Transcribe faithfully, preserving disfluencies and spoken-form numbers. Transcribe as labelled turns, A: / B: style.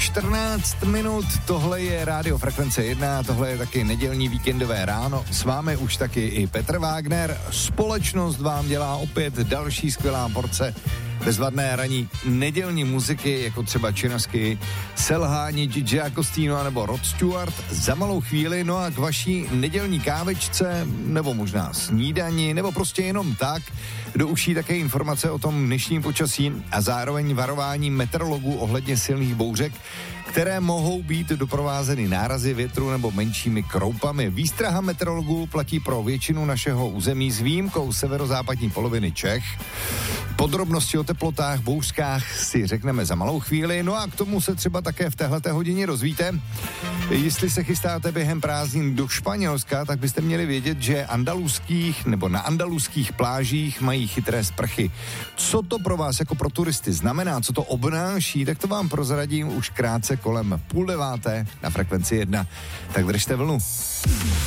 A: čtrnáct minut, tohle je Rádio Frekvence jedna, tohle je taky nedělní víkendové ráno. S vámi už taky i Petr Wagner. Společnost vám dělá opět další skvělá porce bezvadné ranní nedělní muziky, jako třeba Činasky, Selhání, Gigi Agostino nebo Rod Stewart za malou chvíli. No a k vaší nedělní kávečce, nebo možná snídani, nebo prostě jenom tak, do uší také informace o tom dnešním počasí a zároveň varování meteorologů ohledně silných bouřek, které mohou být doprovázeny nárazy větru nebo menšími kroupami. Výstraha meteorologů platí pro většinu našeho území s výjimkou severozápadní poloviny Čech. Podrobnosti o teplotách, bouřkách si řekneme za malou chvíli, no a k tomu se třeba také v téhleté hodině rozvíte. Jestli se chystáte během prázdnin do Španělska, tak byste měli vědět, že andaluských nebo na andaluských plážích mají chytré sprchy. Co to pro vás jako pro turisty znamená, co to obnáší, tak to vám prozradím už krátce kolem půl deváté na Frekvenci jedna. Tak držte vlnu.